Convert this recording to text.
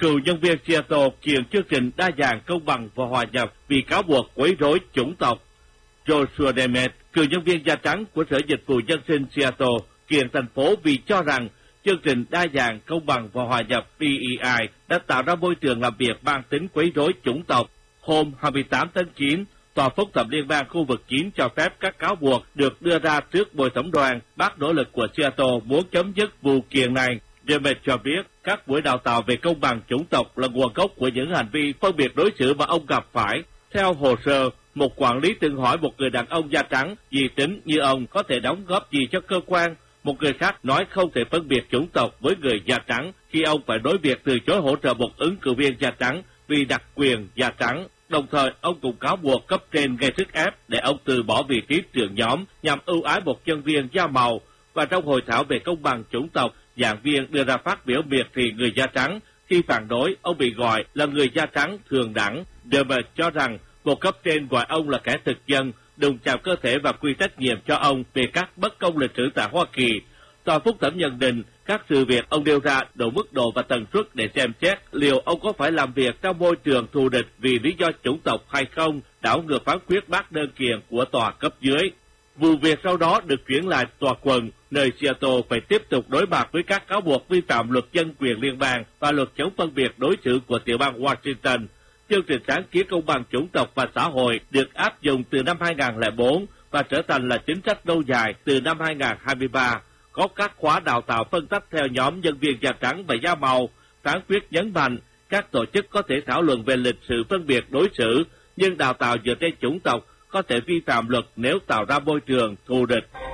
Cựu nhân viên Seattle kiện chương trình đa dạng công bằng và hòa nhập vì cáo buộc quấy rối chủng tộc. Joshua Demet, cựu nhân viên da trắng của Sở Dịch vụ Dân sinh Seattle, kiện thành phố vì cho rằng chương trình đa dạng công bằng và hòa nhập DEI đã tạo ra môi trường làm việc mang tính quấy rối chủng tộc. Hôm 28 tháng 9, Tòa phúc thẩm liên bang khu vực 9 cho phép các cáo buộc được đưa ra trước bồi thẩm đoàn bác nỗ lực của Seattle muốn chấm dứt vụ kiện này. Demet cho biết các buổi đào tạo về công bằng chủng tộc là nguồn gốc của những hành vi phân biệt đối xử mà ông gặp phải. Theo hồ sơ, một quản lý từng hỏi một người đàn ông da trắng dị tính như ông có thể đóng góp gì cho cơ quan. Một người khác nói không thể phân biệt chủng tộc với người da trắng khi ông phải đối việc từ chối hỗ trợ một ứng cử viên da trắng vì đặc quyền da trắng. Đồng thời, ông cũng cáo buộc cấp trên gây sức ép để ông từ bỏ vị trí trưởng nhóm nhằm ưu ái một nhân viên da màu. Và trong hội thảo về công bằng chủng tộc, giảng viên đưa ra phát biểu miệt thị người da trắng. Khi phản đối, ông bị gọi là người da trắng thường đẳng. Demet cho rằng một cấp trên gọi ông là kẻ thực dân, đụng chạm cơ thể và quy trách nhiệm cho ông về các bất công lịch sử tại Hoa Kỳ. Tòa phúc thẩm nhận định các sự việc ông nêu ra đủ mức độ và tần suất để xem xét liệu ông có phải làm việc trong môi trường thù địch vì lý do chủng tộc hay không, đảo ngược phán quyết bác đơn kiện của tòa cấp dưới. Vụ việc sau đó được chuyển lại tòa quận, nơi Seattle phải tiếp tục đối mặt với các cáo buộc vi phạm luật dân quyền liên bang và luật chống phân biệt đối xử của tiểu bang Washington. Chương trình sáng kiến công bằng chủng tộc và xã hội được áp dụng từ năm 2004 và trở thành là chính sách lâu dài từ năm 2023. Có các khóa đào tạo phân tách theo nhóm nhân viên da trắng và da màu. Phán quyết nhấn mạnh các tổ chức có thể thảo luận về lịch sử phân biệt đối xử, nhưng đào tạo dựa trên chủng tộc có thể vi phạm luật nếu tạo ra môi trường thù địch.